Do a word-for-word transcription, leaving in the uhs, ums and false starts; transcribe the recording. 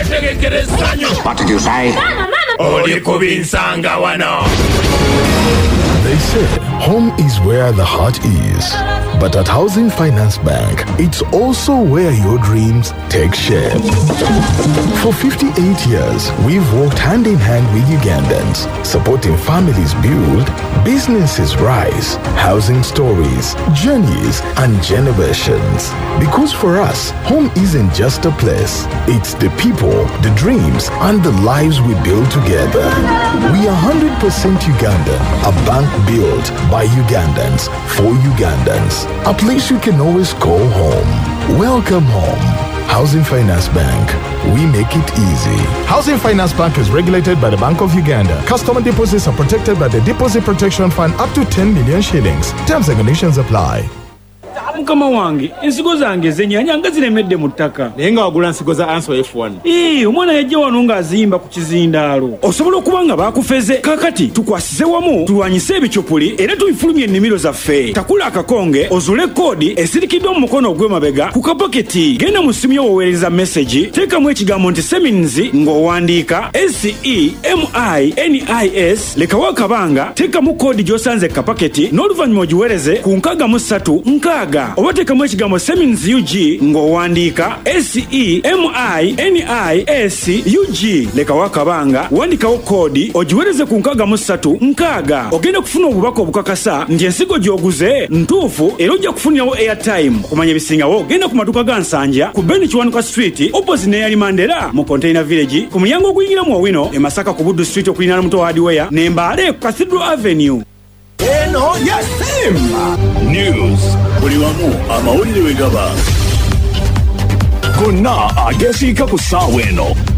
What did you say? Mama, mama. They say home is where the heart is. But at Housing Finance Bank, it's also where your dreams take shape. For fifty-eight years, we've worked hand in hand with Ugandans, supporting families build, businesses rise, housing stories, journeys, and generations. Because for us, home isn't just a place. It's the people, the dreams, and the lives we build together. We are one hundred percent Ugandan, a bank built by Ugandans, for Ugandans. A place you can always call home. Welcome home. Housing Finance Bank. We make it easy. Housing Finance Bank is regulated by the Bank of Uganda. Customer deposits are protected by the Deposit Protection Fund up to ten million shillings. Terms and conditions apply. Mukama wange ensigo zange zenyanya nga ziremedde mu ttaka naye nga wagula nsigo za Answer F one. ee omwana yajja wano ng'azimba ku kizindaalo osobola okuba nga baakufeze kaakati tukwasize wamu tulwanyise ebikyupuli era tubifulumye ennimiro zaffe takula akakonge ozule koodi esirikiddwa mu mukono ogw'emabega ku kapaketi genda mu ssimu y'owoweereza message teekamu ekigambo nti semins ng'owandiika S E M I N I S lekawo akabanga teekamu koodi gy'osanze kapaketi n'oluvannyuma ogiweereze ku nkaaga mu ssatu nkaaga oba teekamu ekigambo semins U G ng'owandiika S E M I N I S U G lekawo akabanga wandikawo koodi ogiweereze ku nkaaga mu ssatu nkaaga ogenda kufuna obubaka obukakasa nti ensigo gy'oguze ntuufu era ojja kufunirawo airtime okumanya ebisingawo genda ku maduuka ga Nsanja ku Beni Kiwanuka Street opposite ne Yali Mandela mu Container Village ku mulyango oguyingira mu Owino e Masaka ku Buddu Street okulinaana muto Hardware ne Mbale ku Cathedral Avenue. Eno yasimba news buli wamu amawulire we gaba gonna agesiika ku ssaawa eno.